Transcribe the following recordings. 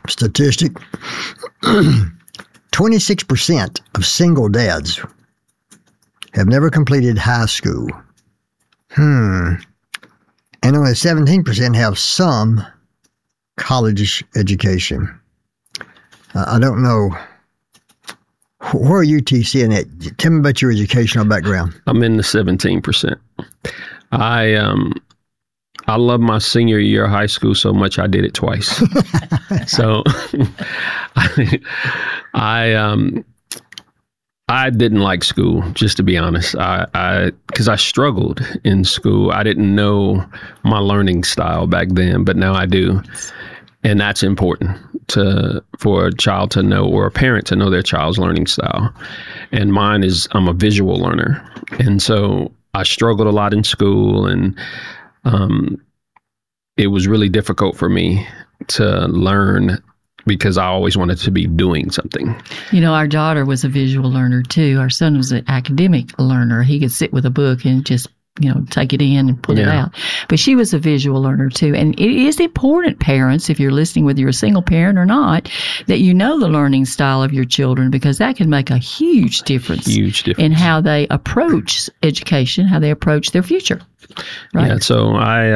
statistic. 26% of single dads have never completed high school. And only 17% have some college education. I don't know. Where are you, TC, in that? Tell me about your educational background. I'm in the 17%. I love my senior year of high school so much I did it twice. So I didn't like school, just to be honest. Because I struggled in school. I didn't know my learning style back then, but now I do. And that's important for a child to know, or a parent to know their child's learning style. And mine is, I'm a visual learner. And so I struggled a lot in school, and it was really difficult for me to learn because I always wanted to be doing something. You know, our daughter was a visual learner too. Our son was an academic learner. He could sit with a book and just, take it in and pull it out. But she was a visual learner too. And it is important, parents, if you're listening, whether you're a single parent or not, that you know the learning style of your children, because that can make a huge difference in how they approach education, how they approach their future. Right? Yeah. So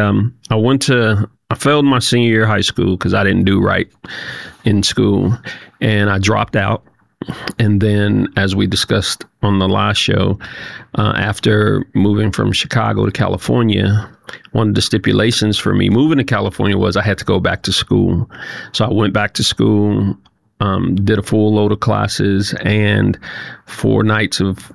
I failed my senior year of high school because I didn't do right in school, and I dropped out. And then, as we discussed on the last show, after moving from Chicago to California, one of the stipulations for me moving to California was I had to go back to school. So I went back to school, did a full load of classes, and 4 nights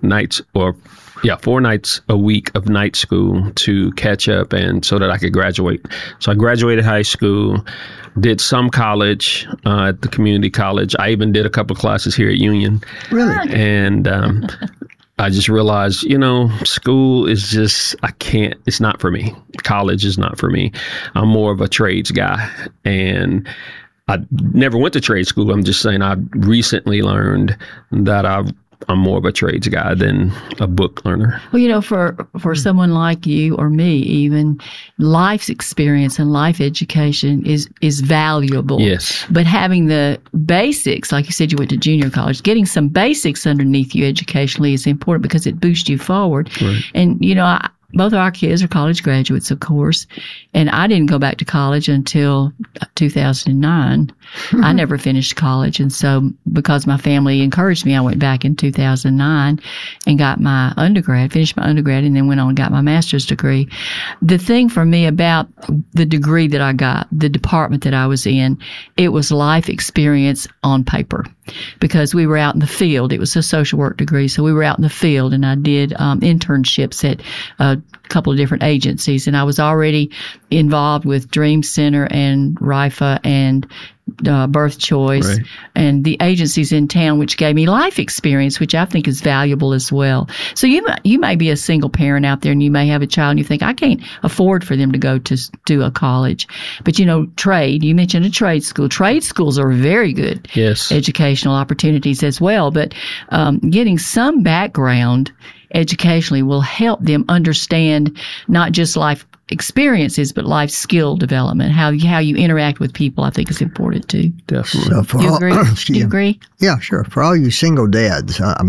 a week of night school to catch up, and so that I could graduate. So I graduated high school, did some college at the community college. I even did a couple classes here at Union. Really? And I just realized, school is just, it's not for me. College is not for me. I'm more of a trades guy. And I never went to trade school. I'm just saying I recently learned that I'm more of a trades guy than a book learner. Well, for someone like you or me, even life's experience and life education is valuable. Yes. But having the basics, like you said, you went to junior college, getting some basics underneath you educationally is important because it boosts you forward. Right. And, both of our kids are college graduates, of course, and I didn't go back to college until 2009. I never finished college, and so because my family encouraged me, I went back in 2009 and got my finished my undergrad, and then went on and got my master's degree. The thing for me about the degree that I got, the department that I was in, it was life experience on paper, because we were out in the field. It was a social work degree, so we were out in the field, and I did internships at a couple of different agencies, and I was already involved with Dream Center and RIFA and Birth Choice, right, and the agencies in town, which gave me life experience, which I think is valuable as well. So you may be a single parent out there, and you may have a child, and you think, I can't afford for them to go to a college. But trade, you mentioned a trade school. Trade schools are very good educational opportunities as well. But getting some background educationally will help them understand not just life experiences, but life skill development. How you interact with people, I think, is important too. Definitely. So you agree? Do you agree? Yeah, sure. For all you single dads, I'm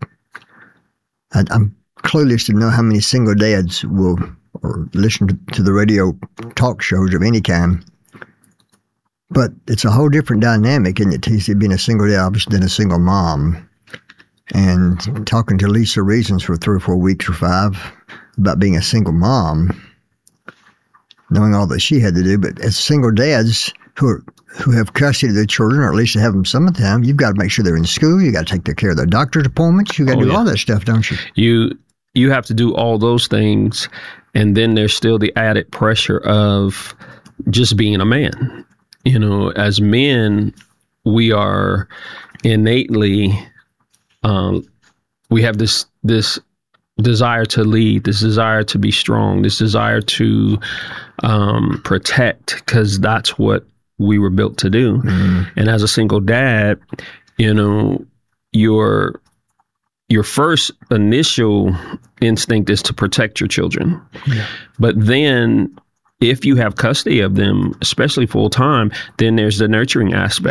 clueless to know how many single dads will or listen to the radio talk shows of any kind. But it's a whole different dynamic, isn't it, TC, being a single dad obviously than a single mom. And talking to Lisa Reasons for 3 or 4 weeks or 5 about being a single mom, knowing all that she had to do. But as single dads who have custody of their children, or at least have them some of the time, you've got to make sure they're in school. You got to take care of their doctor's appointments. You got to do all that stuff, don't you? You have to do all those things, and then there's still the added pressure of just being a man. As men, we are innately, we have this desire to lead, this desire to be strong, this desire to protect, because that's what we were built to do. Mm-hmm. And as a single dad, your first initial instinct is to protect your children. Yeah. But then if you have custody of them, especially full time, then there's the nurturing aspect.